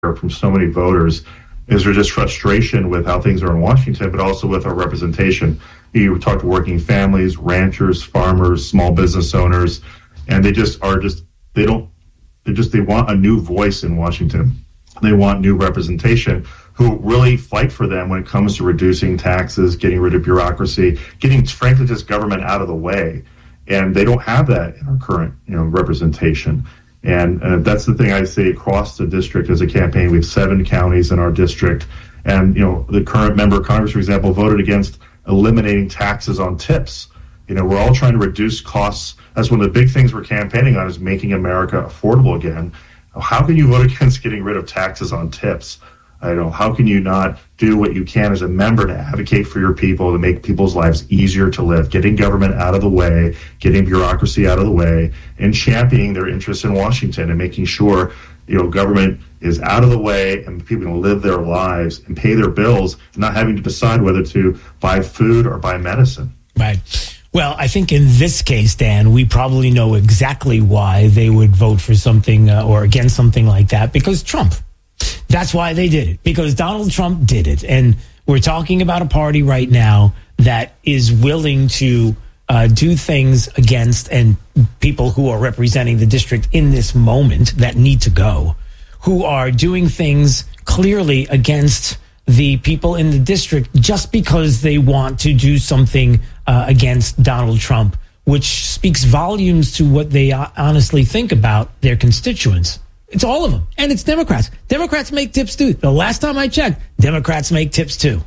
from so many voters is there just frustration with how things are in Washington, but also with our representation. You talk to working families, ranchers, farmers, small business owners, and they want a new voice in Washington. They want new representation who really fight for them when it comes to reducing taxes, getting rid of bureaucracy, getting, frankly, just government out of the way. And they don't have that in our current, representation. And that's the thing I say across the district as a campaign. We have 7 counties in our district. And, the current member of Congress, for example, voted against eliminating taxes on tips. We're all trying to reduce costs. That's one of the big things we're campaigning on, is making America affordable again. How can you vote against getting rid of taxes on tips? How can you not do what you can as a member to advocate for your people, to make people's lives easier to live, getting government out of the way, getting bureaucracy out of the way, and championing their interests in Washington and making sure, government is out of the way and people can live their lives and pay their bills, and not having to decide whether to buy food or buy medicine. Right. Well, I think in this case, Dan, we probably know exactly why they would vote for something or against something like that, because Trump. That's why they did it, because Donald Trump did it. And we're talking about a party right now that is willing to do things against, and people who are representing the district in this moment that need to go, who are doing things clearly against the people in the district just because they want to do something against Donald Trump, which speaks volumes to what they honestly think about their constituents. It's all of them. And it's Democrats. Democrats make tips too. The last time I checked, Democrats make tips too.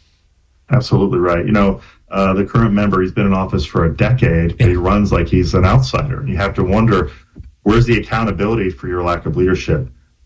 Absolutely right. The current member, he's been in office for a decade, but he runs like he's an outsider. And you have to wonder, where's the accountability for your lack of leadership?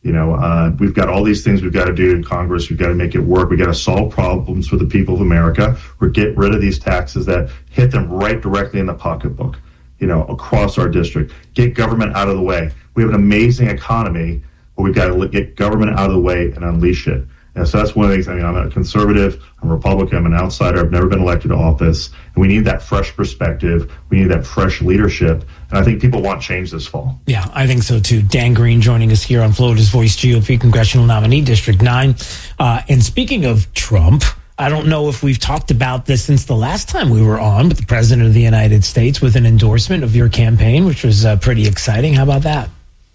We've got all these things we've got to do in Congress. We've got to make it work. We've got to solve problems for the people of America. We're get rid of these taxes that hit them right directly in the pocketbook, across our district. Get government out of the way. We have an amazing economy, but we've got to get government out of the way and unleash it. And so that's one of the things. I'm a conservative, I'm a Republican, I'm an outsider. I've never been elected to office. And we need that fresh perspective. We need that fresh leadership. And I think people want change this fall. Yeah, I think so too. Dan Green joining us here on Florida's Voice GOP Congressional Nominee District 9. And speaking of Trump, I don't know if we've talked about this since the last time we were on, but the President of the United States with an endorsement of your campaign, which was pretty exciting. How about that?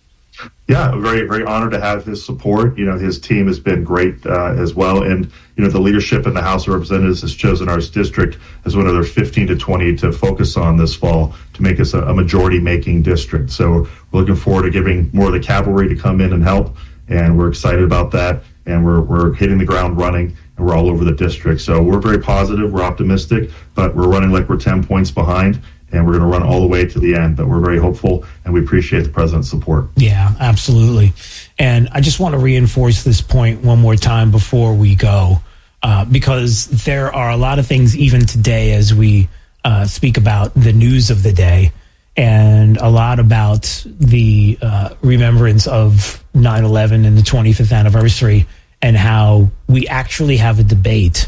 Yeah, very, very honored to have his support. His team has been great as well. And, the leadership in the House of Representatives has chosen our district as one of their 15 to 20 to focus on this fall to make us a majority-making district. So we're looking forward to giving more of the cavalry to come in and help. And we're excited about that. And we're hitting the ground running, and we're all over the district. So we're very positive. We're optimistic, but we're running like we're 10 points behind. And we're going to run all the way to the end. But we're very hopeful, and we appreciate the president's support. Yeah, absolutely. And I just want to reinforce this point one more time before we go, because there are a lot of things even today as we speak about the news of the day, and a lot about the remembrance of 9/11 and the 25th anniversary, and how we actually have a debate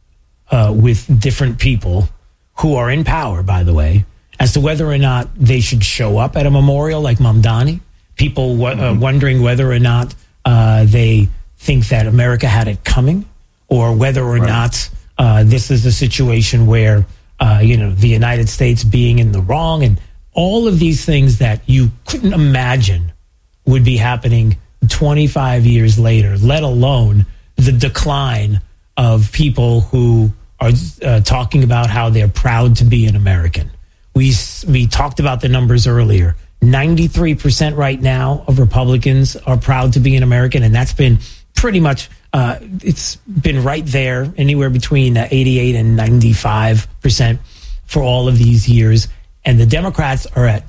with different people who are in power, by the way, as to whether or not they should show up at a memorial like Mamdani. People wondering whether or not they think that America had it coming, or whether or not this is a situation where, the United States being in the wrong, and all of these things that you couldn't imagine would be happening 25 years later, let alone the decline of people who are talking about how they're proud to be an American. We talked about the numbers earlier. 93% right now of Republicans are proud to be an American, and that's been pretty much, it's been right there, anywhere between 88 and 95% for all of these years. And the Democrats are at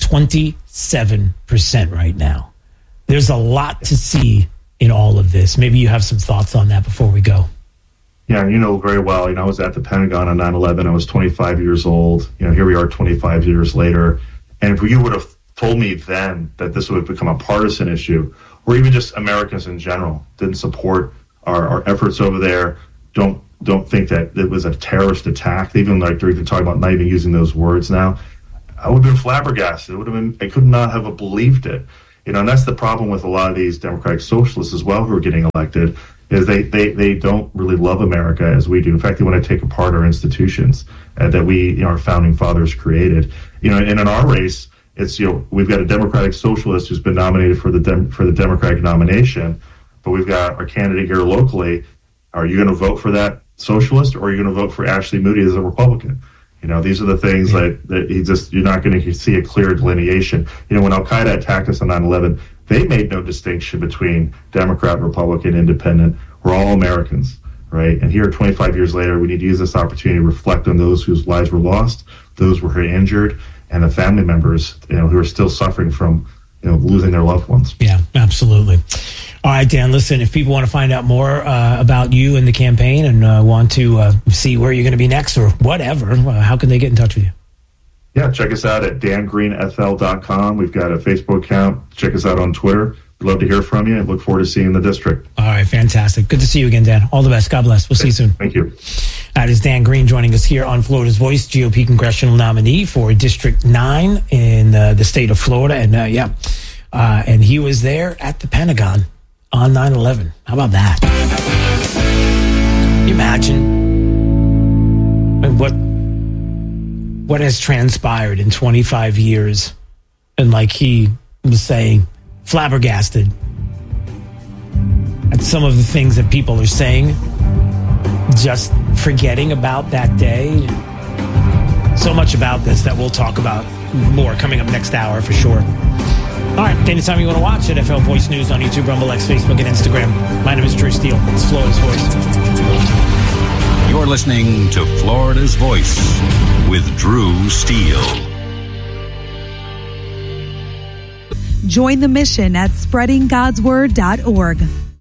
27% right now. There's a lot to see in all of this. Maybe you have some thoughts on that before we go. Yeah, very well. I was at the Pentagon on 9/11. I was 25 years old. Here we are 25 years later. And if you would have told me then that this would become a partisan issue, or even just Americans in general didn't support our efforts over there, don't think that it was a terrorist attack, even like they're even talking about not even using those words now, I would have been flabbergasted. I could not have believed it. And that's the problem with a lot of these Democratic socialists as well who are getting elected, is they don't really love America as we do. In fact, they want to take apart our institutions that we, our founding fathers created. And in our race, it's, we've got a Democratic socialist who's been nominated for the Democratic nomination, but we've got our candidate here locally. Are you going to vote for that socialist, or are you going to vote for Ashley Moody as a Republican? These are the things that you're not going to see a clear delineation. When Al-Qaeda attacked us on 9/11, they made no distinction between Democrat, Republican, Independent. We're all Americans, right? And here, 25 years later, we need to use this opportunity to reflect on those whose lives were lost, those who were injured, and the family members, who are still suffering from, losing their loved ones. Yeah, absolutely. All right, Dan, listen, if people want to find out more about you and the campaign and want to see where you're going to be next or whatever, how can they get in touch with you? Yeah, check us out at dangreenfl.com. We've got a Facebook account. Check us out on Twitter. We'd love to hear from you and look forward to seeing you in the district. All right, fantastic. Good to see you again, Dan. All the best. God bless. We'll see you soon. Thank you. That is Dan Green joining us here on Florida's Voice, GOP congressional nominee for District 9 in the state of Florida. And and he was there at the Pentagon on 9/11. How about that? Can you imagine what has transpired in 25 years? And like he was saying, flabbergasted at some of the things that people are saying, just forgetting about that day. So much about this that we'll talk about more coming up next hour for sure. All right, anytime you want to watch NFL Voice News on YouTube, Rumble, X, Facebook, and Instagram. My name is Drew Steele. It's Florida's Voice. You're listening to Florida's Voice with Drew Steele. Join the mission at spreadinggodsword.org.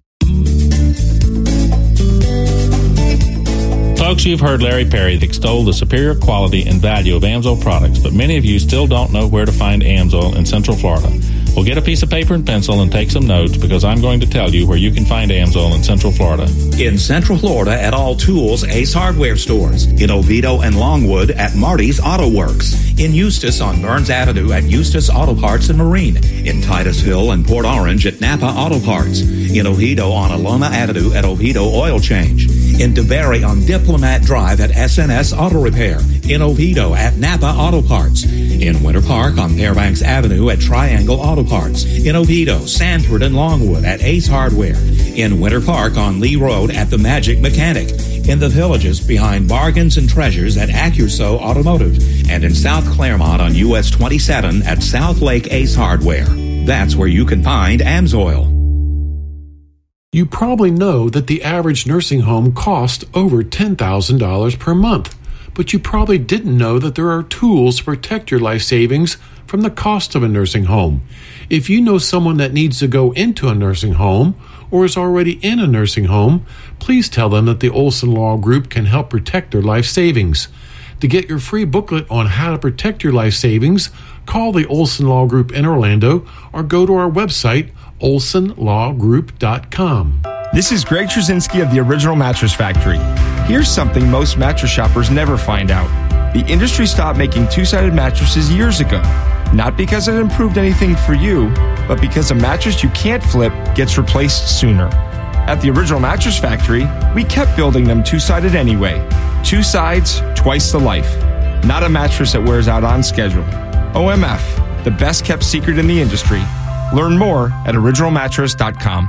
Folks, you've heard Larry Perry extol the superior quality and value of AMSOIL products, but many of you still don't know where to find AMSOIL in Central Florida. Well, get a piece of paper and pencil and take some notes, because I'm going to tell you where you can find AMSOIL in Central Florida. In Central Florida at all Tools Ace Hardware stores. In Oviedo and Longwood at Marty's Auto Works. In Eustis on Burns Avenue at Eustis Auto Parts and Marine. In Titusville and Port Orange at Napa Auto Parts. In Oviedo on Alona Avenue at Oviedo Oil Change. In DeBerry on Diplomat Drive at SNS Auto Repair. In Oviedo at Napa Auto Parts. In Winter Park on Fairbanks Avenue at Triangle Auto Parts. In Oviedo, Sanford, and Longwood at Ace Hardware. In Winter Park on Lee Road at The Magic Mechanic. In the Villages behind Bargains and Treasures at Accuso Automotive. And in South Claremont on US 27 at South Lake Ace Hardware. That's where you can find AMSOIL. You probably know that the average nursing home costs over $10,000 per month, but you probably didn't know that there are tools to protect your life savings from the cost of a nursing home. If you know someone that needs to go into a nursing home or is already in a nursing home, please tell them that the Olson Law Group can help protect their life savings. To get your free booklet on how to protect your life savings, call the Olson Law Group in Orlando or go to our website, olsonlawgroup.com. This is Greg Trzynski of the Original Mattress Factory. Here's something most mattress shoppers never find out. The industry stopped making two-sided mattresses years ago. Not because it improved anything for you, but because a mattress you can't flip gets replaced sooner. At the Original Mattress Factory, we kept building them two-sided anyway. Two sides, twice the life. Not a mattress that wears out on schedule. OMF, the best kept secret in the industry. Learn more at originalmattress.com.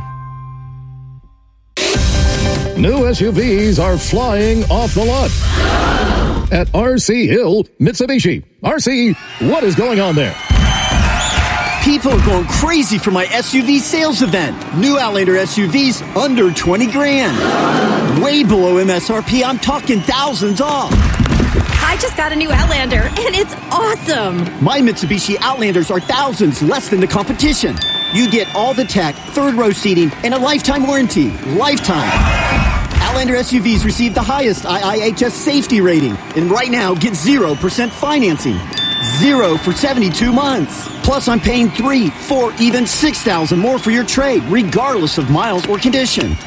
New SUVs are flying off the lot at RC Hill Mitsubishi. RC, what is going on there? People are going crazy for my SUV sales event. New Outlander SUVs under 20 grand. Way below MSRP. I'm talking thousands off. I just got a new Outlander, and it's awesome. My Mitsubishi Outlanders are thousands less than the competition. You get all the tech, third row seating, and a lifetime warranty. Lifetime. Outlander SUVs receive the highest IIHS safety rating. And right now, get 0% financing. 0 for 72 months. Plus, I'm paying $3,000, $4,000, even $6,000 more for your trade, regardless of miles or condition.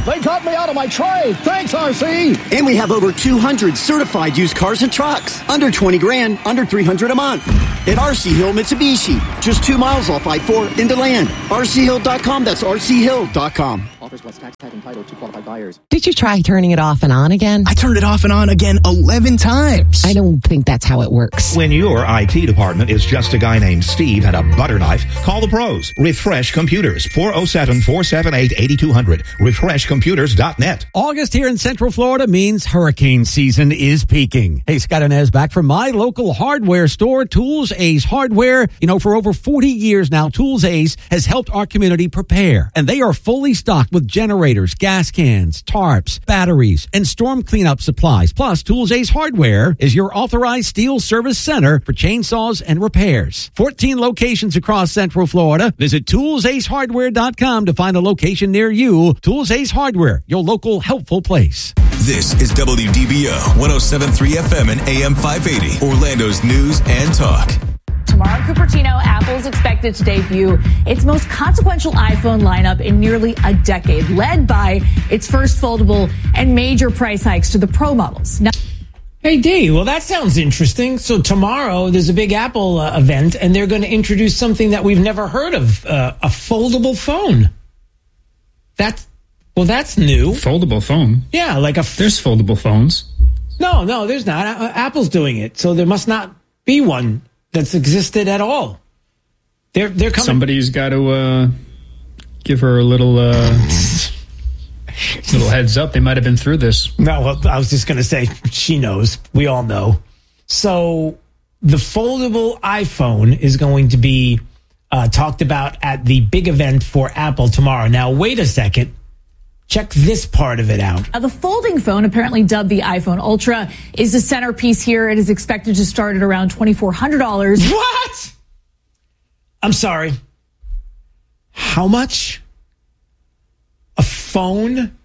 They got me out of my tray. Thanks, RC. And we have over 200 certified used cars and trucks. Under 20 grand, under 300 a month. At RC Hill Mitsubishi. Just 2 miles off I-4 into land. RCHill.com. That's RCHill.com. Offers plus tax tag and title to qualified buyers. Did you try turning it off and on again? I turned it off and on again 11 times. I don't think that's how it works. When your IT department is just a guy named Steve and a butter knife, call the pros. Refresh Computers. 407-478-8200. RefreshComputers.net. August here in Central Florida means hurricane season is peaking. Hey, Scott Inez back from my local hardware store, Tools Ace Hardware. You know, for over 40 years now, Tools Ace has helped our community prepare. And they are fully stocked with generators, gas cans, tarps, batteries, and storm cleanup supplies. Plus, Tools Ace Hardware is your authorized steel service center for chainsaws and repairs. 14 locations across Central Florida. Visit ToolsAceHardware.com to find a location near you. Tools Ace Hardware, your local helpful place. This is WDBO 107.3 FM and AM 580, Orlando's news and talk. Tomorrow in Cupertino, Apple's expected to debut its most consequential iPhone lineup in nearly a decade, led by its first foldable and major price hikes to the Pro models. Now, hey, D, well, that sounds interesting. So tomorrow there's a big Apple event, and they're going to introduce something that we've never heard of, a foldable phone. That's new. Foldable phone? Yeah, like There's foldable phones. No, there's not. Apple's doing it, so there must not be one that's existed at all. They're coming. Somebody's got to give her a little heads up. They might have been through this. No, well, I was just going to say, she knows. We all know. So the foldable iPhone is going to be talked about at the big event for Apple tomorrow. Now, wait a second. Check this part of it out. The folding phone, apparently dubbed the iPhone Ultra, is the centerpiece here. It is expected to start at around $2,400. What? I'm sorry. How much? A phone?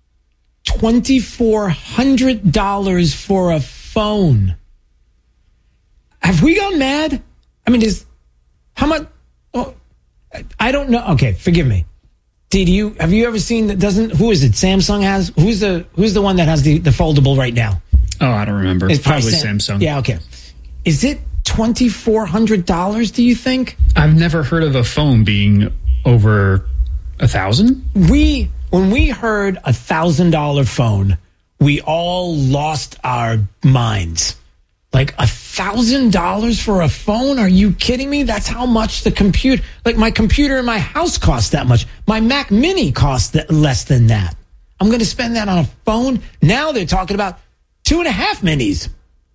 $2,400 for a phone. Have we gone mad? I mean, how much? Oh, I don't know. Okay, forgive me. Have you ever seen that? Who is it? Samsung has? Who's the one that has the foldable right now? Oh, I don't remember. It's probably Samsung. Yeah, okay. Is it $2,400? Do you think? I've never heard of a phone being over $1,000. When we heard $1,000 phone, we all lost our minds. Like $1,000 for a phone? Are you kidding me? That's how much the computer, like my computer in my house costs that much. My Mac Mini costs less than that. I'm going to spend that on a phone. Now they're talking about 2.5 minis.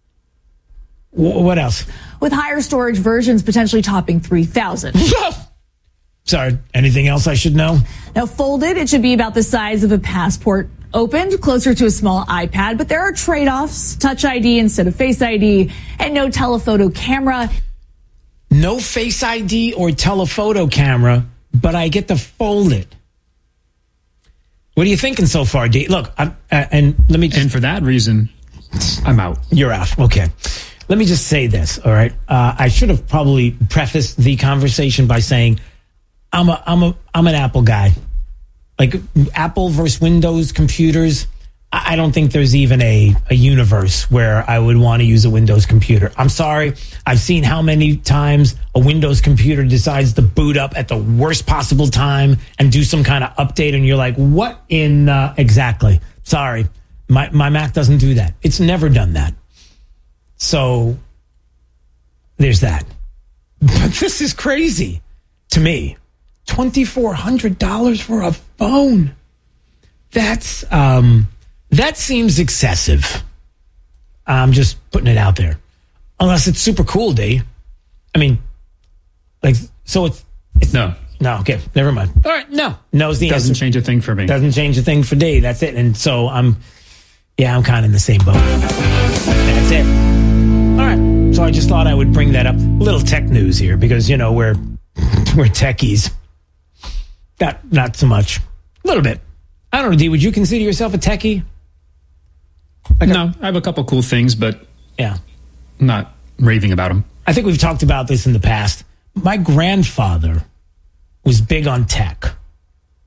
What else? With higher storage versions potentially topping $3,000. Sorry, anything else I should know? Now, folded, it should be about the size of a passport. Opened, closer to a small iPad, but there are trade-offs. Touch ID instead of Face ID, and no telephoto camera. No Face ID or telephoto camera, but I get to fold it. What are you thinking so far, D? Look, and for that reason, I'm out. You're out. Okay. Let me just say this, all right? I should have probably prefaced the conversation by saying I'm an Apple guy. Like Apple versus Windows computers, I don't think there's even a universe where I would want to use a Windows computer. I'm sorry. I've seen how many times a Windows computer decides to boot up at the worst possible time and do some kind of update, and you're like, what in exactly? Sorry. My Mac doesn't do that. It's never done that. So there's that. But this is crazy to me. $2,400 for a phone. That seems excessive. I'm just putting it out there. Unless it's super cool, D. I mean, so it's no. Okay, never mind. All right, no is the answer. Doesn't change a thing for me. Doesn't change a thing for D. That's it. And so I'm kind of in the same boat. That's it. All right. So I just thought I would bring that up. A little tech news here because we're techies. Not so much. A little bit. I don't know, D, would you consider yourself a techie? No, I have a couple cool things, but yeah, not raving about them. I think we've talked about this in the past. My grandfather was big on tech.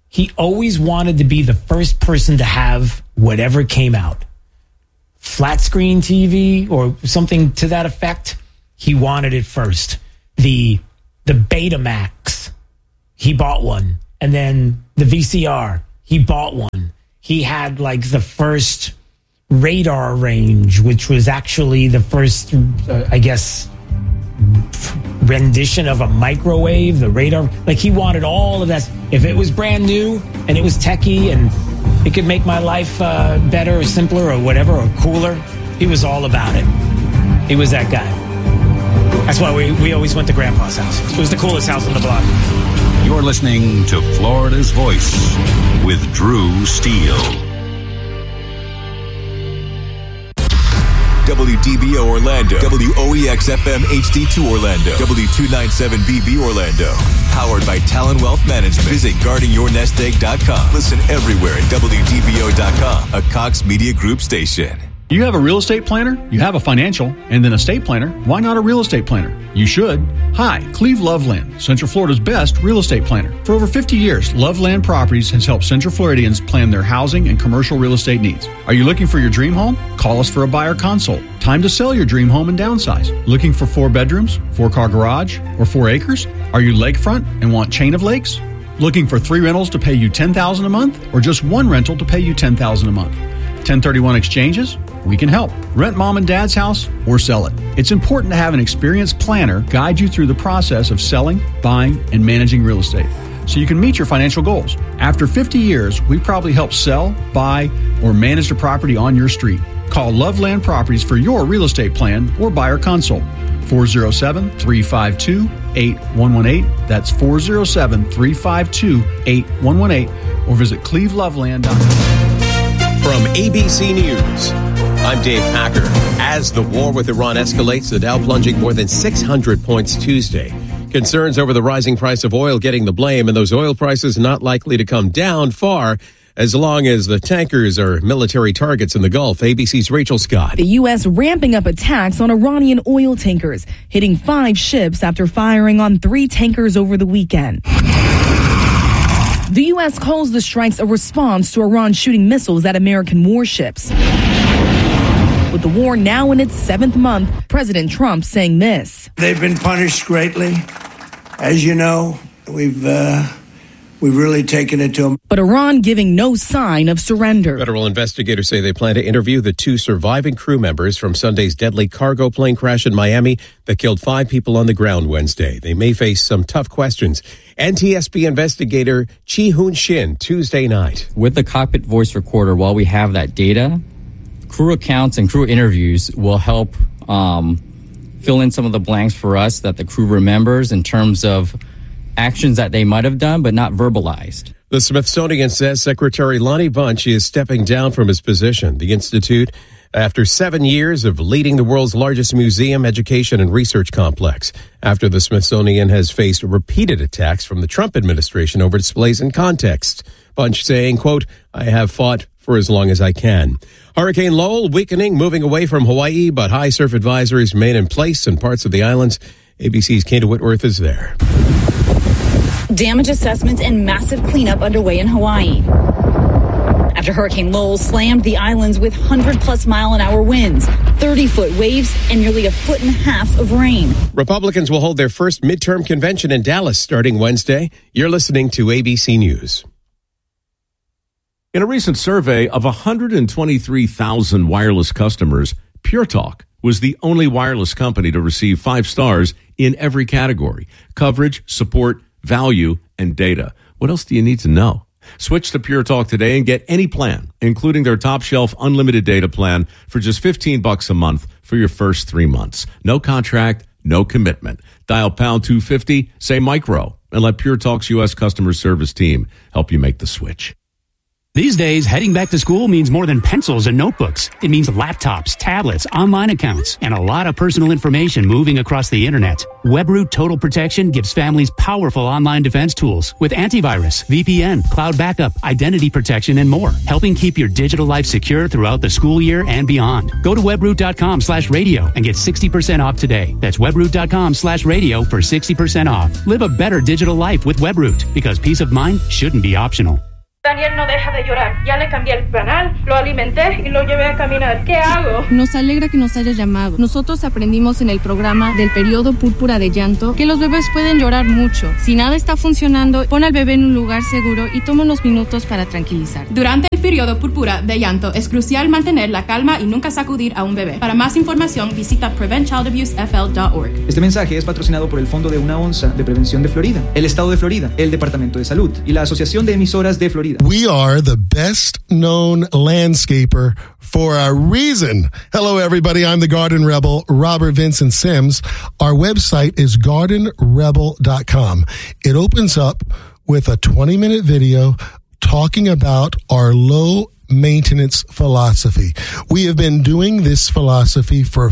he always wanted to be the first person to have whatever came out. Flat screen TV or something to that effect, he wanted it first. The Betamax, he bought one. And then the VCR, he bought one. He had like the first radar range, which was actually the first, rendition of a microwave, the radar. Like, he wanted all of that. If it was brand new and it was techie and it could make my life better or simpler or whatever or cooler, he was all about it. He was that guy. That's why we always went to Grandpa's house. It was the coolest house on the block. You're listening to Florida's Voice with Drew Steele. WDBO Orlando, WOEX FM HD2 Orlando, W297BB Orlando. Powered by Talon Wealth Management. Visit guardingyournestegg.com. Listen everywhere at WDBO.com, a Cox Media Group station. You have a real estate planner, you have a financial, and then a estate planner. Why not a real estate planner? You should. Hi, Cleve Loveland, Central Florida's best real estate planner. For over 50 years, Loveland Properties has helped Central Floridians plan their housing and commercial real estate needs. Are you looking for your dream home? Call us for a buyer consult. Time to sell your dream home and downsize. Looking for 4 bedrooms, 4-car garage, or 4 acres? Are you lakefront and want chain of lakes? Looking for 3 rentals to pay you $10,000 a month, or just 1 rental to pay you $10,000 a month? 1031 exchanges? We can help. Rent mom and dad's house or sell it. It's important to have an experienced planner guide you through the process of selling, buying, and managing real estate so you can meet your financial goals. After 50 years, we probably help sell, buy, or manage the property on your street. Call Loveland Properties for your real estate plan or buyer consult. 407-352-8118. That's 407-352-8118. Or visit cleveloveland.com. From ABC News, I'm Dave Packer. As the war with Iran escalates, the Dow plunging more than 600 points Tuesday. Concerns over the rising price of oil getting the blame, and those oil prices not likely to come down far as long as the tankers are military targets in the Gulf. ABC's Rachel Scott. The U.S. ramping up attacks on Iranian oil tankers, hitting 5 ships after firing on 3 tankers over the weekend. The U.S. calls the strikes a response to Iran shooting missiles at American warships. With the war now in its 7th month, President Trump saying this. They've been punished greatly. As you know, we've really taken it to them. But Iran giving no sign of surrender. Federal investigators say they plan to interview the 2 surviving crew members from Sunday's deadly cargo plane crash in Miami that killed 5 people on the ground Wednesday. They may face some tough questions. NTSB investigator Chi Hoon Shin Tuesday night. With the cockpit voice recorder, while we have that data, crew accounts and crew interviews will help fill in some of the blanks for us that the crew remembers in terms of actions that they might have done but not verbalized. The Smithsonian says Secretary Lonnie Bunch is stepping down from his position. The Institute, after 7 years of leading the world's largest museum, education, and research complex, after the Smithsonian has faced repeated attacks from the Trump administration over displays and context. Bunch saying, quote, "I have fought for as long as I can." Hurricane Lowell weakening, moving away from Hawaii, but high surf advisories remain in place in parts of the islands. ABC's Kata Whitworth is there. Damage assessments and massive cleanup underway in Hawaii after Hurricane Lowell slammed the islands with 100-plus mile-an-hour winds, 30-foot waves, and nearly 1.5 feet of rain. Republicans will hold their first midterm convention in Dallas starting Wednesday. You're listening to ABC News. In a recent survey of 123,000 wireless customers, Pure Talk was the only wireless company to receive 5 stars in every category: coverage, support, value, and data. What else do you need to know? Switch to Pure Talk today and get any plan, including their top shelf unlimited data plan for just $15 a month for your first 3 months. No contract, no commitment. Dial pound 250, say micro, and let Pure Talk's U.S. customer service team help you make the switch. These days, heading back to school means more than pencils and notebooks. It means laptops, tablets, online accounts, and a lot of personal information moving across the internet. WebRoot Total Protection gives families powerful online defense tools with antivirus, VPN, cloud backup, identity protection, and more, helping keep your digital life secure throughout the school year and beyond. Go to webroot.com/radio and get 60% off today. That's webroot.com/radio for 60% off. Live a better digital life with WebRoot, because peace of mind shouldn't be optional. Daniel no deja de llorar. Ya le cambié el canal, lo alimenté y lo llevé a caminar. ¿Qué hago? Nos alegra que nos hayas llamado. Nosotros aprendimos en el programa del periodo púrpura de llanto que los bebés pueden llorar mucho. Si nada está funcionando, pon al bebé en un lugar seguro y toma unos minutos para tranquilizar. Durante el periodo púrpura de llanto es crucial mantener la calma y nunca sacudir a un bebé. Para más información, visita preventchildabusefl.org. Este mensaje es patrocinado por el Fondo de una Onza de Prevención de Florida, el Estado de Florida, el Departamento de Salud y la Asociación de Emisoras de Florida. We are the best known landscaper for a reason. Hello, everybody. I'm the Garden Rebel, Robert Vincent Sims. Our website is gardenrebel.com. It opens up with a 20-minute video talking about our low maintenance philosophy. We have been doing this philosophy for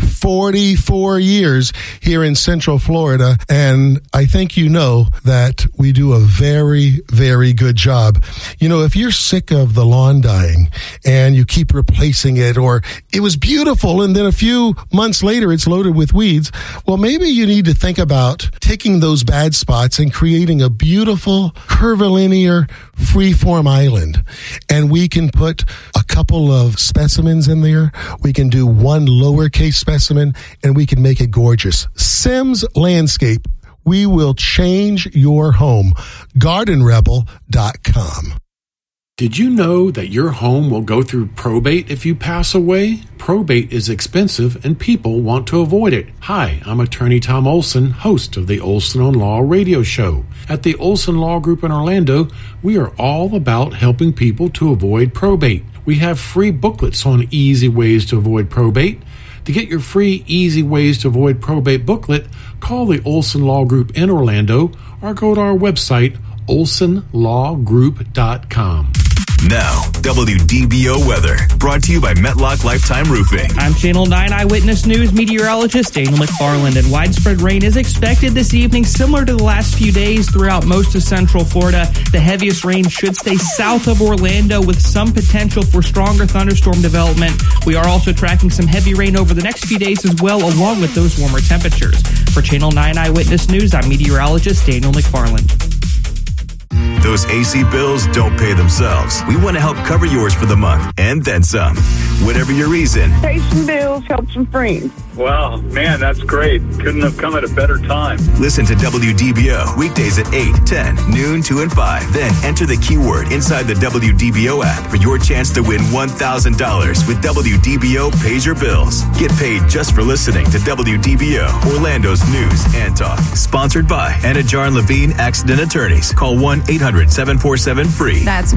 44 years here in Central Florida, and I think you know that we do a very, very good job. You know, if you're sick of the lawn dying and you keep replacing it, or it was beautiful and then a few months later it's loaded with weeds, well, maybe you need to think about taking those bad spots and creating a beautiful curvilinear freeform island. And we can put a couple of specimens in there. We can do one lowercase specimen, and we can make it gorgeous. Sims Landscape. We will change your home. GardenRebel.com. Did you know that your home will go through probate if you pass away? Probate is expensive and people want to avoid it. Hi, I'm attorney Tom Olson, host of the Olson on Law radio show. At the Olson Law Group in Orlando, we are all about helping people to avoid probate. We have free booklets on easy ways to avoid probate. To get your free Easy Ways to Avoid Probate booklet, call the Olson Law Group in Orlando or go to our website, olsonlawgroup.com. Now, WDBO weather, brought to you by Metlock Lifetime Roofing. I'm Channel 9 Eyewitness News meteorologist Daniel McFarland, and widespread rain is expected this evening, similar to the last few days throughout most of Central Florida. The heaviest rain should stay south of Orlando with some potential for stronger thunderstorm development. We are also tracking some heavy rain over the next few days as well, along with those warmer temperatures. For Channel 9 Eyewitness News, I'm meteorologist Daniel McFarland. Those AC bills don't pay themselves. We want to help cover yours for the month and then some. Whatever your reason. Pay some bills, help some friends. Wow, man, that's great. Couldn't have come at a better time. Listen to WDBO weekdays at 8, 10, noon, 2, and 5. Then enter the keyword inside the WDBO app for your chance to win $1,000 with WDBO Pays Your Bills. Get paid just for listening to WDBO, Orlando's news and talk. Sponsored by Anna Jar and Levine Accident Attorneys. Call 1-800-747-FREE. That's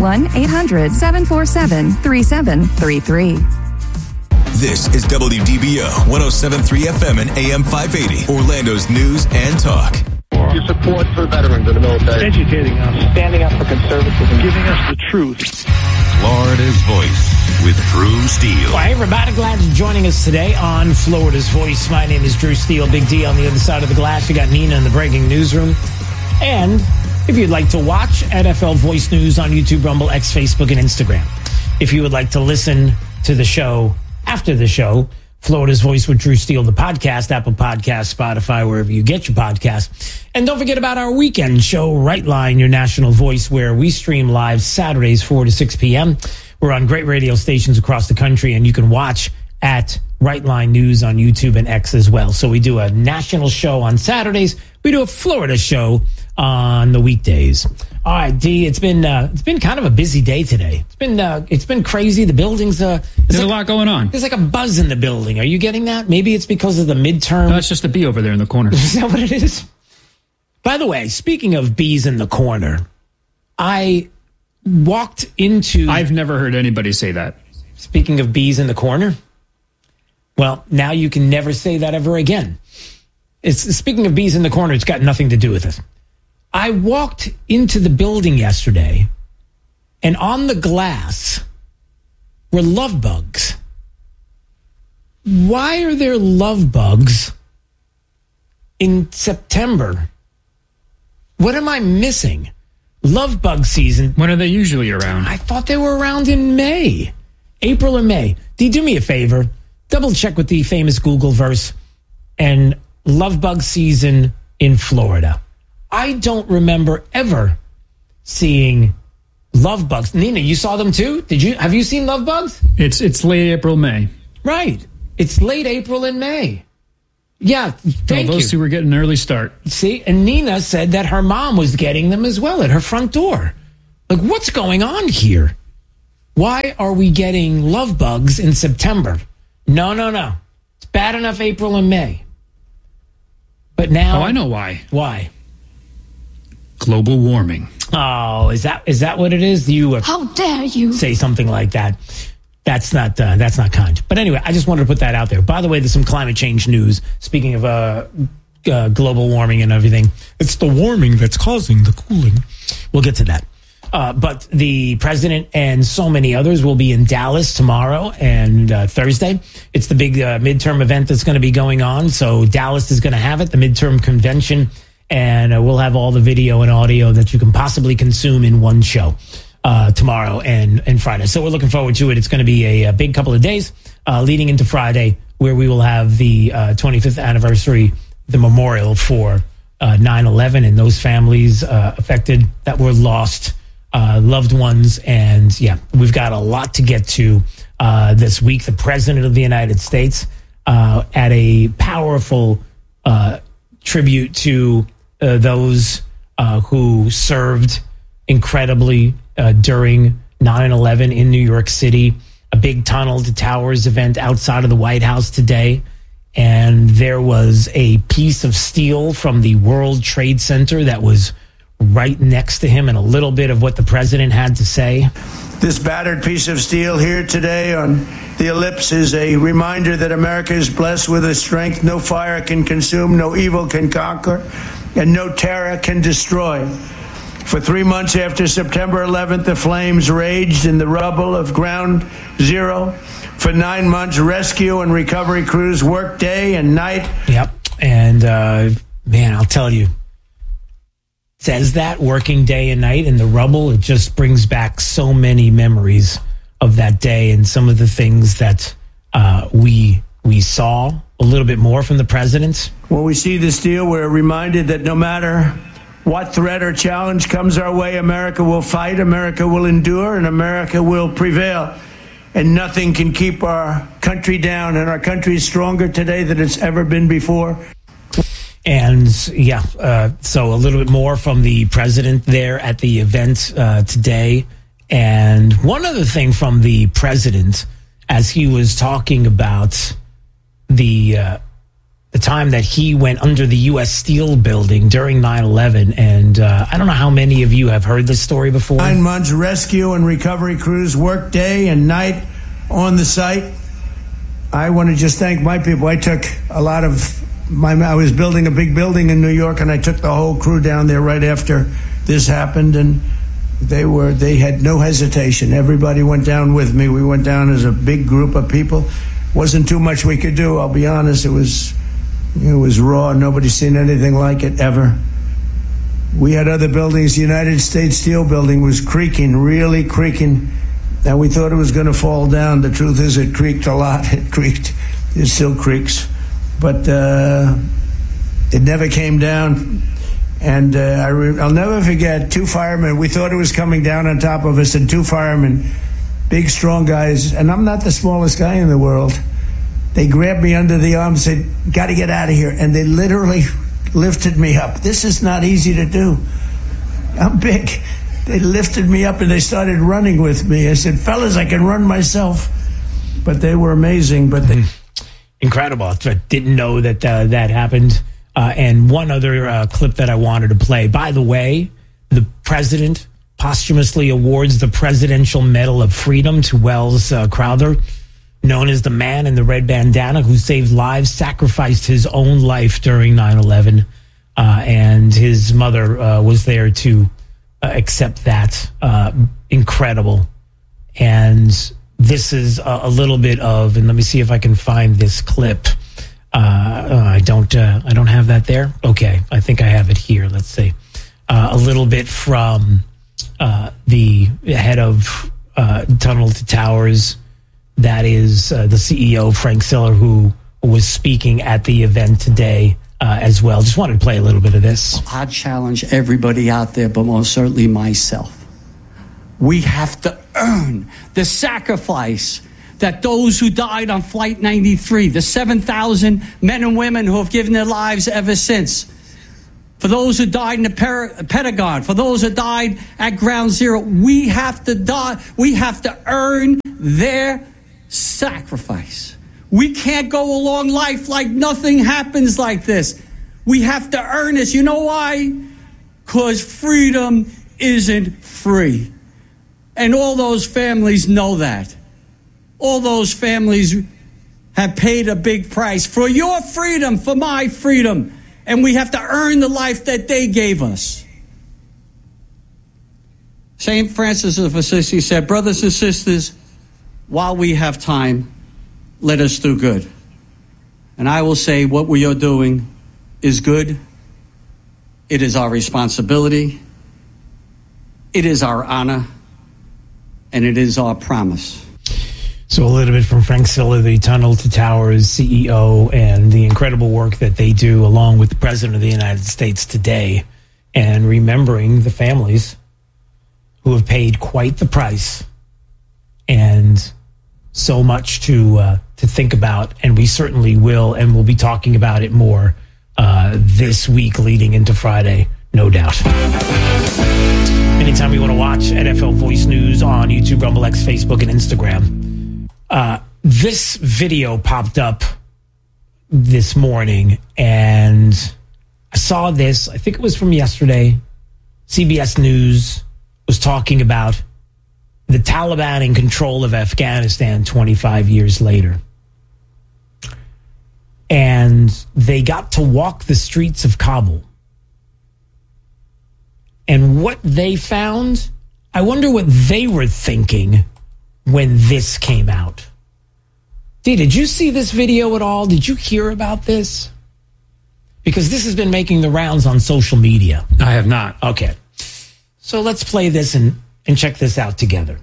1-800-747-3733. This is WDBO 107.3 FM and AM 580, Orlando's news and talk. Your support for veterans in the military. Educating us. Standing up for conservatism. Giving us the truth. Florida's Voice with Drew Steele. Well, hey, everybody, glad you're joining us today on Florida's Voice. My name is Drew Steele. Big D on the other side of the glass. We got Nina in the breaking newsroom. And if you'd like to watch NFL Voice News on YouTube, Rumble, X, Facebook, and Instagram. If you would like to listen to the show after the show, Florida's Voice with Drew Steele, the podcast, Apple Podcasts, Spotify, wherever you get your podcasts. And don't forget about our weekend show, Right Line, your national voice, where we stream live Saturdays, 4 to 6 p.m. We're on great radio stations across the country, and you can watch at Right Line News on YouTube and X as well. So we do a national show on Saturdays. We do a Florida show on the weekdays. All right, D, it's been kind of a busy day today. It's been crazy. The buildings, there's a lot going on. There's like a buzz in the building. Are you getting that? Maybe it's because of the midterm. No, it's just a bee over there in the corner. Is that what it is? By the way, speaking of bees in the corner, I walked into... I've never heard anybody say that. Speaking of bees in the corner, well, now you can never say that ever again. Speaking of bees in the corner, it's got nothing to do with it. I walked into the building yesterday, And on the glass were love bugs. Why are there love bugs in September? What am I missing? Love bug season. When are they usually around? I thought they were around in May. April or May. Do me a favor. Double check with the famous Google verse and love bug season in Florida. I don't remember ever seeing love bugs. Nina, you saw them too? Have you seen love bugs? It's late April, May. Right. It's late April and May. Yeah, thank you. Those two were getting an early start. See, and Nina said that her mom was getting them as well at her front door. Like, what's going on here? Why are we getting love bugs in September? No. It's bad enough April and May. But now... Oh, I know why. Why? Global warming. Oh, is that what it is? How dare you say something like that? That's not kind. But anyway, I just wanted to put that out there. By the way, there's some climate change news. Speaking of global warming and everything, it's the warming that's causing the cooling. We'll get to that. But the president and so many others will be in Dallas tomorrow and Thursday. It's the big midterm event that's going to be going on. So Dallas is going to have it, the midterm convention, and we'll have all the video and audio that you can possibly consume in one show tomorrow and Friday. So we're looking forward to it. It's going to be a big couple of days leading into Friday, where we will have the 25th anniversary, the memorial for 9/11 and those families affected that were lost. Loved ones. And yeah, we've got a lot to get to this week. The President of the United States at a powerful tribute to those who served incredibly during 9/11 in New York City. A big Tunnel to Towers event outside of the White House today. And there was a piece of steel from the World Trade Center that was right next to him, and a little bit of what the president had to say. This battered piece of steel here today on the ellipse is a reminder that America is blessed with a strength no fire can consume, no evil can conquer, and no terror can destroy. For 3 months after September 11th, the flames raged in the rubble of Ground Zero. For 9 months, rescue and recovery crews worked day and night. Yep. And, man, I'll tell you, says that, working day and night in the rubble, it just brings back so many memories of that day and some of the things that we saw a little bit more from the president. When we see this deal, we're reminded that no matter what threat or challenge comes our way, America will fight, America will endure, and America will prevail. And nothing can keep our country down, and our country is stronger today than it's ever been before. And yeah, so a little bit more from the president there at the event today. And one other thing from the president, as he was talking about the time that he went under the U.S. Steel building during 9/11. And I don't know how many of you have heard this story before. 9 months, rescue and recovery crews worked day and night on the site. I want to just thank my people. I took a lot of I was building a big building in New York, and I took the whole crew down there right after this happened, and they had no hesitation. Everybody went down with me. We went down as a big group of people. Wasn't too much we could do, I'll be honest. It was raw. Nobody's seen anything like it ever. We had other buildings. The United States Steel building was creaking, really creaking, and we thought it was going to fall down. The truth is, it creaked a lot. It creaked. It still creaks. But it never came down. And I'll never forget, 2 firemen. We thought it was coming down on top of us, and 2 firemen, big, strong guys. And I'm not the smallest guy in the world. They grabbed me under the arm and said, "Got to get out of here." And they literally lifted me up. This is not easy to do. I'm big. They lifted me up and they started running with me. I said, "Fellas, I can run myself." But they were amazing. But they... Incredible. I didn't know that that happened. And one other clip that I wanted to play. By the way, the president posthumously awards the Presidential Medal of Freedom to Wells Crowther, known as the man in the red bandana who saved lives, sacrificed his own life during 9/11. And his mother was there to accept that. Incredible. And this is a little bit of, and let me see if I can find this clip. I don't have that there. Okay, I think I have it here. Let's see. A little bit from the head of Tunnel to Towers. That is the CEO, Frank Siller, who was speaking at the event today as well. Just wanted to play a little bit of this. I challenge everybody out there, but most certainly myself. We have to earn the sacrifice that those who died on Flight 93, the 7,000 men and women who have given their lives ever since, for those who died in the Pentagon, for those who died at Ground Zero, we have to die. We have to earn their sacrifice. We can't go along life like nothing happens like this. We have to earn this. You know why? Because freedom isn't free. And all those families know that. All those families have paid a big price for your freedom, for my freedom. And we have to earn the life that they gave us. St. Francis of Assisi said, brothers and sisters, while we have time, let us do good. And I will say what we are doing is good. It is our responsibility. It is our honor. And it is our promise. So a little bit from Frank Siller, the Tunnel to Towers CEO, and the incredible work that they do along with the President of the United States today, and remembering the families who have paid quite the price and so much to think about. And we certainly will, and we'll be talking about it more this week leading into Friday, no doubt. Anytime you want to watch NFL Voice News on YouTube, Rumble X, Facebook, and Instagram. This video popped up this morning, and I saw this. I think it was from yesterday. CBS News was talking about the Taliban in control of Afghanistan 25 years later. And they got to walk the streets of Kabul. And what they found, I wonder what they were thinking when this came out. Did you see this video at all? Did you hear about this? Because this has been making the rounds on social media. I have not. Okay. So let's play this and check this out together.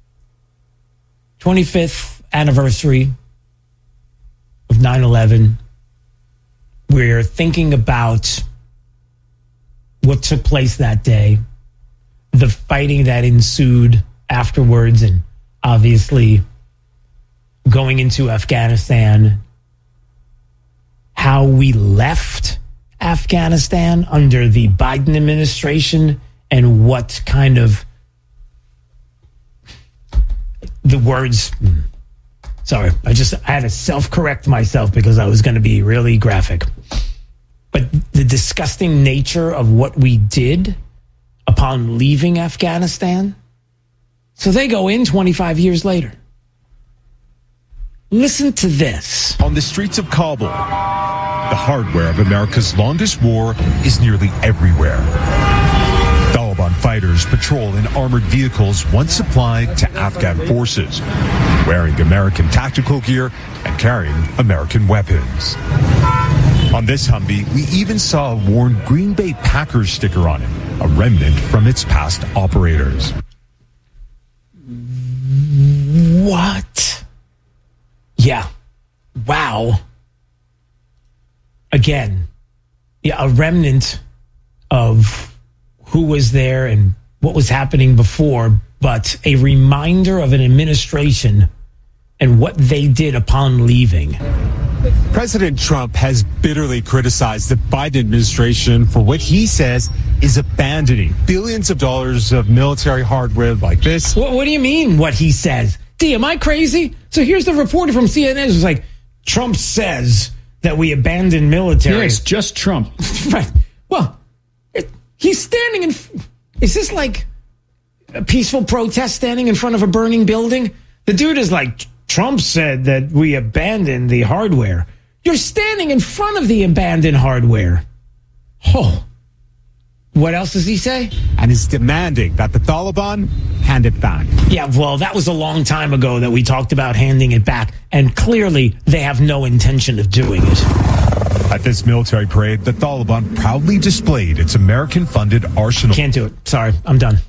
25th anniversary of 9/11. We're thinking about what took place that day, the fighting that ensued afterwards, and obviously going into Afghanistan, how we left Afghanistan under the Biden administration, and what kind of the words. Sorry, I had to self-correct myself because I was going to be really graphic. But the disgusting nature of what we did upon leaving Afghanistan. So they go in 25 years later. Listen to this. On the streets of Kabul, the hardware of America's longest war is nearly everywhere. Taliban fighters patrol in armored vehicles once supplied to Afghan forces, wearing American tactical gear and carrying American weapons. On this Humvee, we even saw a worn Green Bay Packers sticker on it, a remnant from its past operators. What? Yeah. Wow. Again, yeah, a remnant of who was there and what was happening before, but a reminder of an administration and what they did upon leaving. President Trump has bitterly criticized the Biden administration for what he says is abandoning billions of dollars of military hardware like this. What do you mean, what he says? D, am I crazy? So here's the reporter from CNN who's like, Trump says that we abandoned military. Yeah, it's just Trump. Right. Well, he's standing in... Is this like a peaceful protest standing in front of a burning building? The dude is like, Trump said that we abandoned the hardware. You're standing in front of the abandoned hardware. Oh, What else does he say? And is demanding that the Taliban hand it back. Yeah, well, that was a long time ago that we talked about handing it back, and clearly they have no intention of doing it. At this military parade, the Taliban proudly displayed its American-funded arsenal. Can't do it. Sorry, I'm done.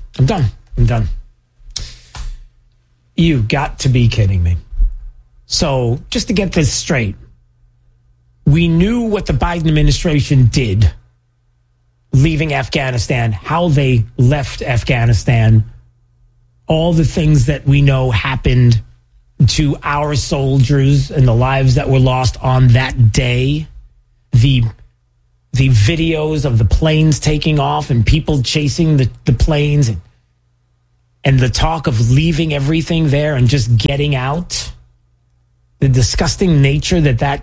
You got to be kidding me. So, just to get this straight, we knew what the Biden administration did leaving Afghanistan, how they left Afghanistan, all the things that we know happened to our soldiers and the lives that were lost on that day, the videos of the planes taking off and people chasing the planes, and the talk of leaving everything there and just getting out, the disgusting nature that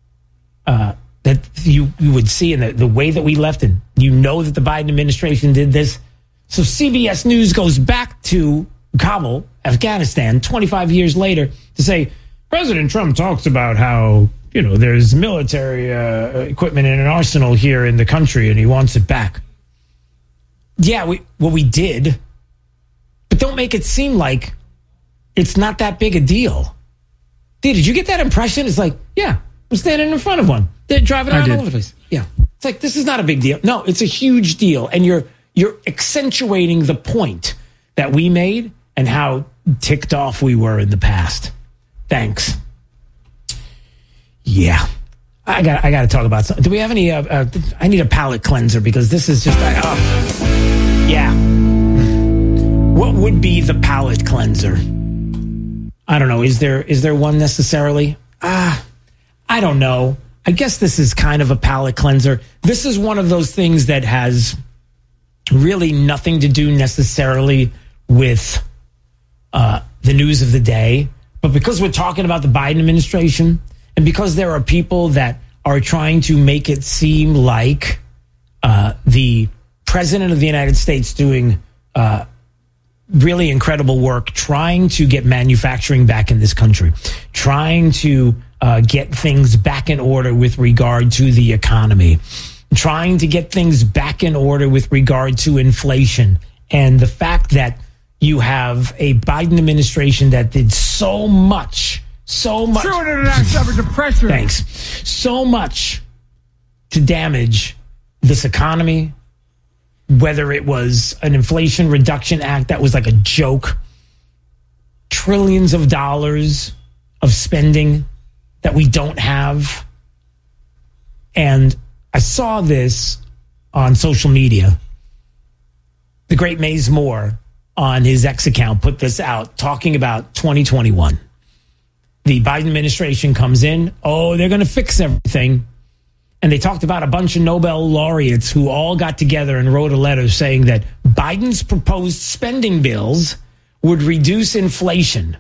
you would see in the way that we left it. You know that the Biden administration did this. So CBS News goes back to Kabul, Afghanistan, 25 years later to say, President Trump talks about how, there's military equipment in an arsenal here in the country and he wants it back. Yeah, we did. But don't make it seem like it's not that big a deal. Did you get that impression? It's like, yeah, I'm standing in front of one. They're driving around all over the place. Yeah. It's like, this is not a big deal. No, it's a huge deal. And you're accentuating the point that we made and how ticked off we were in the past. Thanks. Yeah. I got to talk about something. Do we have any, I need a palate cleanser because this is just, yeah. What would be the palate cleanser? I don't know. Is there one necessarily? I don't know. I guess this is kind of a palate cleanser. This is one of those things that has really nothing to do necessarily with the news of the day. But because we're talking about the Biden administration and because there are people that are trying to make it seem like the president of the United States doing really incredible work trying to get manufacturing back in this country, trying to get things back in order with regard to the economy, trying to get things back in order with regard to inflation. And the fact that you have a Biden administration that did so much. Thanks. So much to damage this economy, whether it was an Inflation Reduction Act that was like a joke, trillions of dollars of spending that we don't have. And I saw this on social media. The great Maze Moore on his X account put this out talking about 2021. The Biden administration comes in. Oh, they're going to fix everything. And they talked about a bunch of Nobel laureates who all got together and wrote a letter saying that Biden's proposed spending bills would reduce inflation.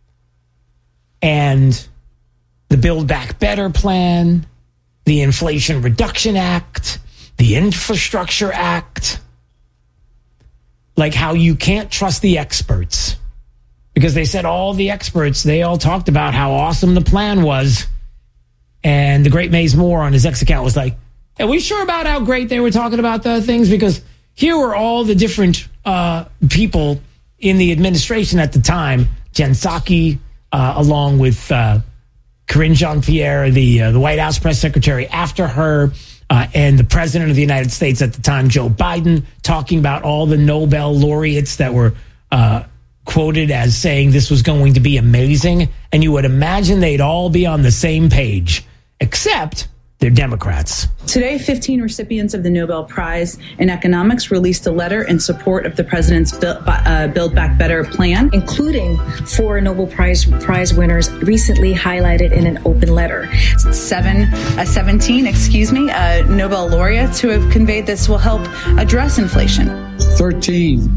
And the Build Back Better plan, the Inflation Reduction Act, the Infrastructure Act, like how you can't trust the experts. Because they said all the experts, they all talked about how awesome the plan was. And the great Maze Moore on his X account was like, are we sure about how great they were talking about the things? Because here were all the different people in the administration at the time. Jen Psaki, along with Karine Jean-Pierre, the White House press secretary after her, and the president of the United States at the time, Joe Biden, talking about all the Nobel laureates that were quoted as saying this was going to be amazing. And you would imagine they'd all be on the same page, except they're Democrats. Today, 15 recipients of the Nobel Prize in Economics released a letter in support of the president's Build Back Better plan, including 4 Nobel Prize winners recently highlighted in an open letter. 17 Nobel laureates who have conveyed this will help address inflation. 14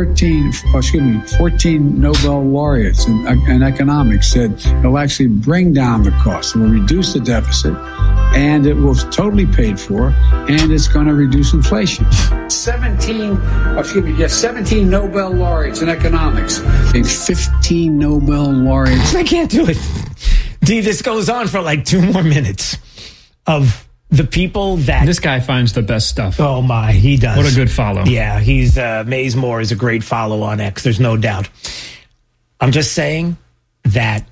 Nobel laureates in economics said it'll actually bring down the cost, it will reduce the deficit, and it will totally paid for, and it's going to reduce inflation. 17 Nobel laureates in economics. 15 Nobel laureates. I can't do it. D, this goes on for like 2 more minutes of the people that... This guy finds the best stuff. Oh, my, he does. What a good follow. Yeah, he's... Maze Moore is a great follow on X. There's no doubt. I'm just saying that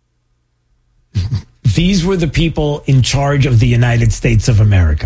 these were the people in charge of the United States of America.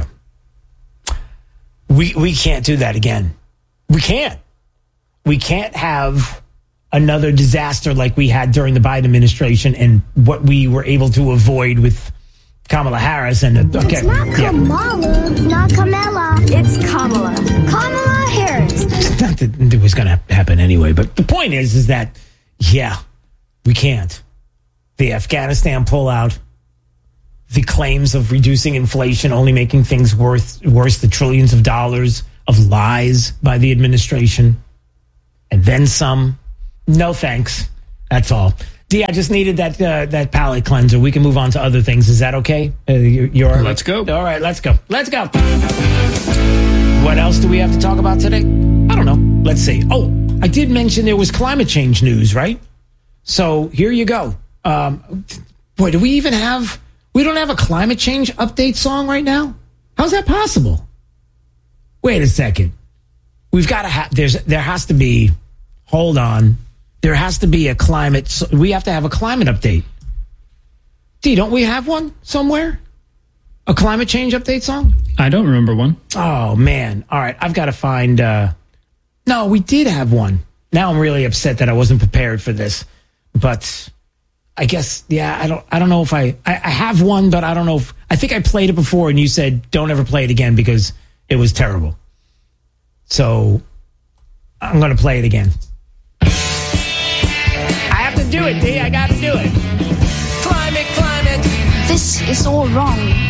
We can't do that again. We can't. We can't have another disaster like we had during the Biden administration and what we were able to avoid with Kamala Harris. And It's not Kamala, not Kamala. It's Kamala. Kamala Harris. Not that it was going to happen anyway, but the point is that, yeah, we can't. The Afghanistan pullout, the claims of reducing inflation, only making things worse, the trillions of dollars of lies by the administration, and then some. No thanks. That's all. D, I just needed that palate cleanser. We can move on to other things. Is that okay? You're Let's go. All right, let's go. Let's go. What else do we have to talk about today? I don't know. Let's see. Oh, I did mention there was climate change news, right? So here you go. Boy, do we even have... We don't have a climate change update song right now? How's that possible? Wait a second. We've got to there has to be... Hold on. There has to be a climate... We have to have a climate update. D, don't we have one somewhere? A climate change update song? I don't remember one. Oh, man. All right. I've got to find... No, we did have one. Now I'm really upset that I wasn't prepared for this. But I guess, yeah, I don't know if I have one, but I don't know if... I think I played it before and you said, don't ever play it again because it was terrible. So I'm going to play it again. I have to do it, D. I got to do it. This is all wrong.